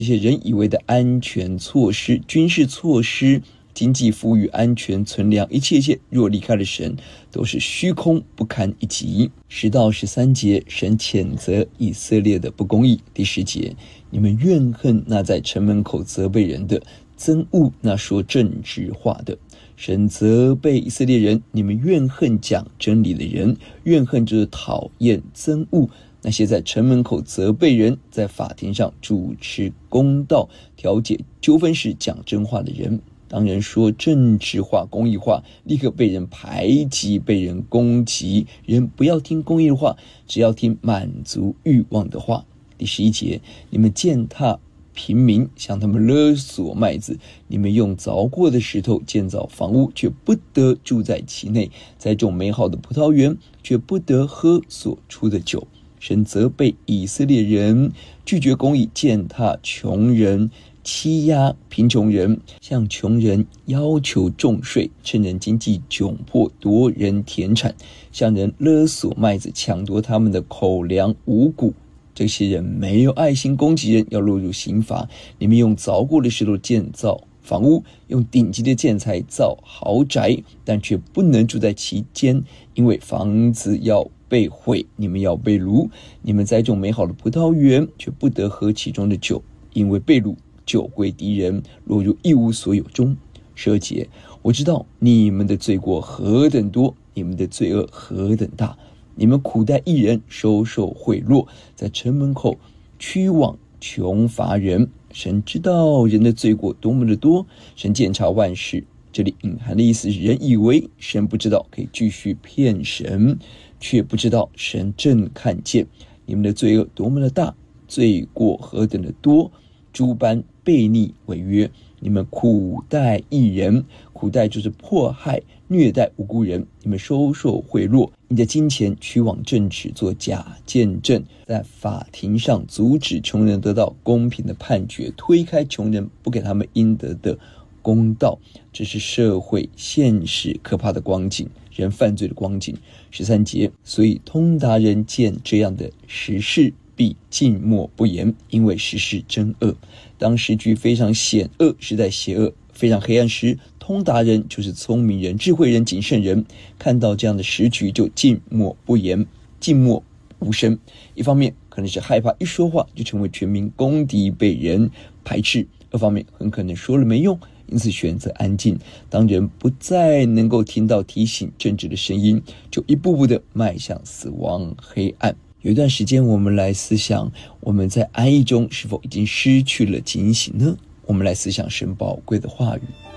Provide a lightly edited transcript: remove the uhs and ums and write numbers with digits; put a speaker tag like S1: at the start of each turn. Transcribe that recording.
S1: 这些人以为的安全措施、军事措施、经济富裕、安全存粮，一切若离开了神，都是虚空，不堪一击。10到13节，神谴责以色列的不公义。第10节，你们怨恨那在城门口责备人的，憎恶那说正直话的。神责备以色列人，你们怨恨讲真理的人，怨恨就是讨厌、憎恶那些在城门口责备人，在法庭上主持公道、调解纠纷时讲真话的人。当人说正直话、公义话，立刻被人排挤、被人攻击。人不要听公义的话，只要听满足欲望的话。第11节，你们践踏平民，向他们勒索麦子，你们用凿过的石头建造房屋，却不得住在其内，栽种美好的葡萄园，却不得喝所出的酒。神责备以色列人拒绝公义，践踏穷人，欺压贫穷人，向穷人要求重税，趁人经济窘迫夺人田产，向人勒索麦子，抢夺他们的口粮五谷。这些人没有爱心，攻击人，要落入刑罚。你们用凿过的石头建造房屋，用顶级的建材造豪宅，但却不能住在其间，因为房子要被毁，你们要被掳。你们栽种美好的葡萄园，却不得喝其中的酒，因为被掳，酒归敌人，落入一无所有中。12节，我知道你们的罪过何等多，你们的罪恶何等大。你们苦待义人，收受贿赂，在城门口屈枉穷乏人。神知道人的罪过多么的多，神鉴察万事。这里隐含的意思是，人以为神不知道，可以继续骗神，却不知道神正看见。你们的罪恶多么的大，罪过何等的多，诸般悖逆违约。你们苦待义人，苦待就是迫害、虐待无辜人。你们收受贿赂，你的金钱屈枉正直，做假见证，在法庭上阻止穷人得到公平的判决，推开穷人，不给他们应得的公道。这是社会现实可怕的光景，人犯罪的光景。13节，所以通达人见这样的时事，必静默不言，因为时事真恶。当时局非常险恶，时代邪恶，非常黑暗时，通达人就是聪明人、智慧人、谨慎人，看到这样的时局就静默不言，静默无声。一方面可能是害怕一说话就成为全民公敌，被人排斥；二方面很可能说了没用，因此选择安静。当人不再能够听到提醒正直的声音，就一步步的迈向死亡黑暗。有一段时间，我们来思想，我们在安逸中是否已经失去了警醒呢？我们来思想神宝贵的话语。